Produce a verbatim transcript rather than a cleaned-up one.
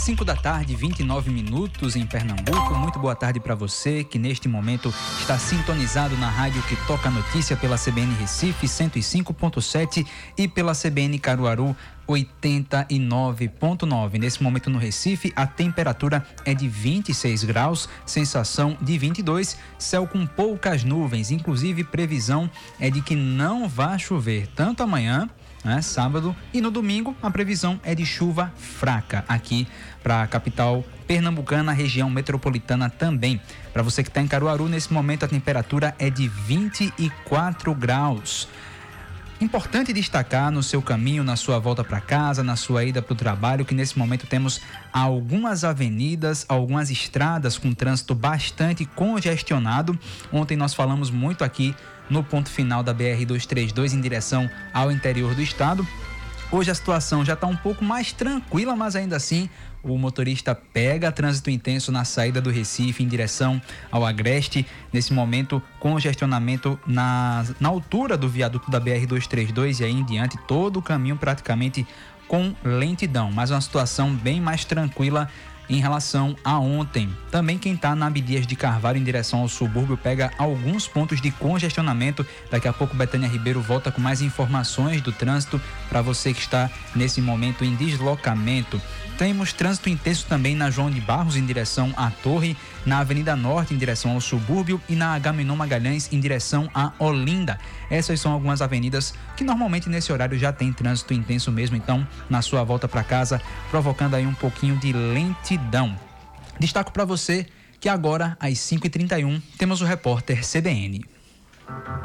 cinco da tarde, vinte e nove minutos em Pernambuco. Muito boa tarde para você que neste momento está sintonizado na rádio que toca a notícia pela C B N Recife cento e cinco ponto sete e pela C B N Caruaru oitenta e nove ponto nove. Nesse momento no Recife, a temperatura é de vinte e seis graus, sensação de vinte e dois, céu com poucas nuvens, inclusive previsão é de que não vai chover tanto amanhã, né, sábado, e no domingo a previsão é de chuva fraca aqui para a capital pernambucana, região metropolitana também. Para você que está em Caruaru, nesse momento a temperatura é de vinte e quatro graus. Importante destacar no seu caminho, na sua volta para casa, na sua ida para o trabalho, que nesse momento temos algumas avenidas, algumas estradas com trânsito bastante congestionado. Ontem nós falamos muito aqui no ponto final da B R duzentos e trinta e dois em direção ao interior do estado. Hoje a situação já está um pouco mais tranquila, mas ainda assim o motorista pega trânsito intenso na saída do Recife em direção ao Agreste. Nesse momento, congestionamento na, na altura do viaduto da B R duzentos e trinta e dois e aí em diante, todo o caminho praticamente com lentidão, mas uma situação bem mais tranquila em relação a ontem. Também quem está na Abdias de Carvalho em direção ao subúrbio pega alguns pontos de congestionamento. Daqui a pouco Betânia Ribeiro volta com mais informações do trânsito para você que está nesse momento em deslocamento. Temos trânsito intenso também na João de Barros em direção à Torre, na Avenida Norte em direção ao subúrbio e na Agamenon Magalhães em direção a Olinda. Essas são algumas avenidas que normalmente nesse horário já tem trânsito intenso mesmo, então na sua volta para casa, provocando aí um pouquinho de lentidão. Destaco para você que agora às cinco e trinta e um temos o repórter C B N.